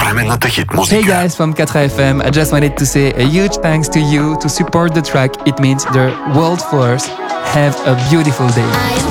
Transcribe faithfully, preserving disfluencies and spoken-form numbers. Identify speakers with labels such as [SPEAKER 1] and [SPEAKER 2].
[SPEAKER 1] Современната хит
[SPEAKER 2] Hey
[SPEAKER 1] музика.
[SPEAKER 2] guys from Katra F M, I just wanted to say a huge thanks to you to support the track. It means the world force. Have a beautiful day.